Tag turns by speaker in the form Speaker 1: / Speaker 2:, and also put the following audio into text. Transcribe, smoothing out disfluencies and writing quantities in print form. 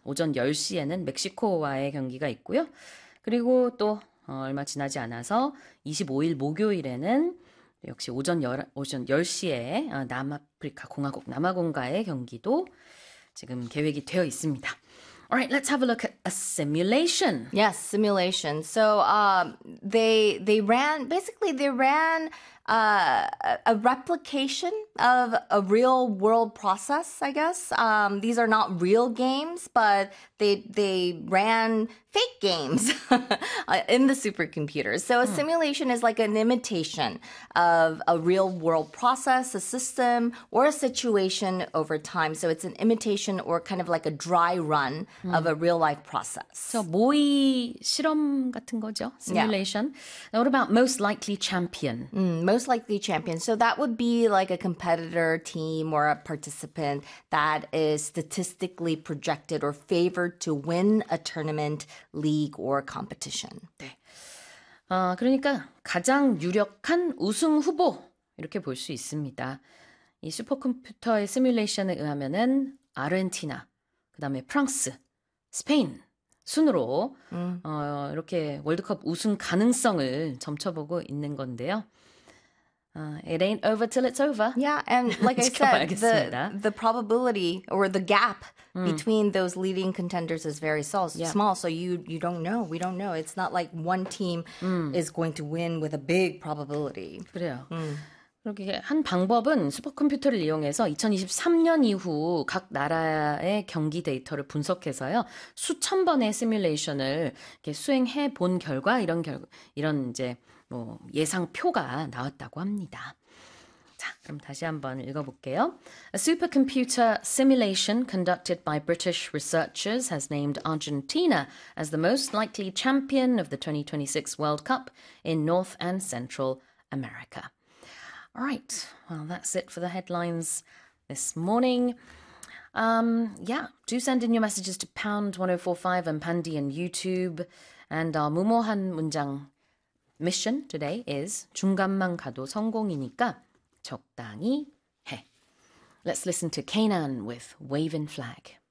Speaker 1: 오전 10시에는 멕시코와의 경기가 있고요. 그리고 또 얼마 지나지 않아서 25일 목요일에는 역시 오전 10시에 남아프리카 공화국 남아공과의 경기도 지금 계획이 되어 있습니다. All right, let's have a look at a simulation.
Speaker 2: Yes, simulation. So they ran a replication of a real world process, I guess. These are not real games, but they ran fake games in the supercomputers. So a simulation is like an imitation of a real world process, a system, or a situation over time. So it's an imitation or kind of like a dry run of a real life process.
Speaker 1: So 모의 실험 같은 거죠. Simulation. Now, what about most likely champion?
Speaker 2: Most likely champion. So that would be like a competitor, team, or a participant that is statistically projected or favored to win a tournament, league, or competition.
Speaker 1: 네. 그러니까 가장 유력한 우승 후보 이렇게 볼 수 있습니다. 이 슈퍼컴퓨터의 시뮬레이션에 의하면은 아르헨티나, 그다음에 프랑스, 스페인 순으로 이렇게 월드컵 우승 가능성을 점쳐보고 있는 건데요. It ain't over till it's over.
Speaker 2: Yeah, and like I said, the probability or the gap between those leading contenders is very small. So you don't know. We don't know. It's not like one team is going to win with a big probability.
Speaker 1: 그래요. 그렇게 한 방법은 슈퍼컴퓨터를 이용해서 2023년 이후 각 나라의 경기 데이터를 분석해서요. 수천 번의 시뮬레이션을 이렇게 수행해 본 결과 이런 이제 뭐 예상표가 나왔다고 합니다. 자, 그럼 다시 한번 읽어볼게요. A supercomputer simulation conducted by British researchers has named Argentina as the most likely champion of the 2026 World Cup in North and Central America. All right, well, that's it for the headlines this morning. Do send in your messages to pound 1045 and Pandy and YouTube. And our 무모한 문장 mission today is 중간만 가도 성공이니까 적당히 해. Let's listen to Kanan with Waving Flag.